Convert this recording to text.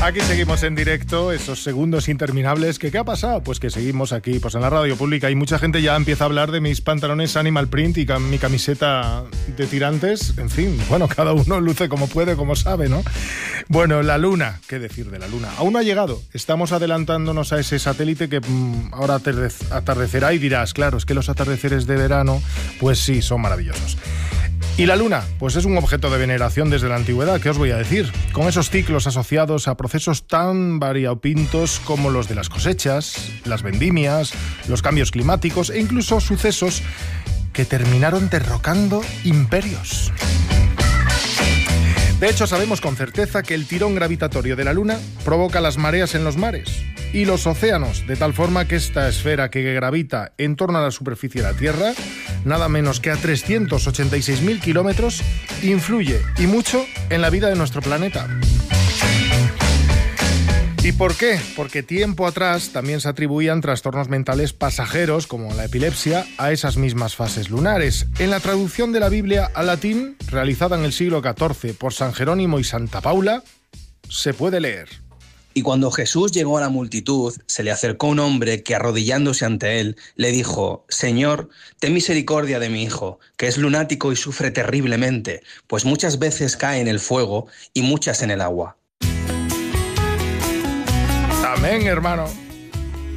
Aquí seguimos en directo, esos segundos interminables. ¿Qué ha pasado? Pues que seguimos aquí, pues en la radio pública, y mucha gente ya empieza a hablar de mis pantalones Animal Print y mi camiseta de tirantes. En fin, bueno, cada uno luce como puede, como sabe, ¿no? Bueno, la Luna, ¿qué decir de la Luna? Aún no ha llegado. Estamos adelantándonos a ese satélite que ahora atardecerá, y dirás, claro, es que los atardeceres de verano, pues sí, son maravillosos. Y la Luna, pues es un objeto de veneración desde la antigüedad, ¿qué os voy a decir? Con esos ciclos asociados a procesos tan variopintos como los de las cosechas, las vendimias, los cambios climáticos e incluso sucesos que terminaron derrocando imperios. De hecho, sabemos con certeza que el tirón gravitatorio de la Luna provoca las mareas en los mares y los océanos, de tal forma que esta esfera que gravita en torno a la superficie de la Tierra, nada menos que a 386.000 kilómetros, influye y mucho en la vida de nuestro planeta. ¿Y por qué? Porque tiempo atrás también se atribuían trastornos mentales pasajeros, como la epilepsia, a esas mismas fases lunares. En la traducción de la Biblia al latín, realizada en el siglo XIV por San Jerónimo y Santa Paula, se puede leer: Y cuando Jesús llegó a la multitud, se le acercó un hombre que, arrodillándose ante él, le dijo: Señor, ten misericordia de mi hijo, que es lunático y sufre terriblemente, pues muchas veces cae en el fuego y muchas en el agua. Amén, hermano.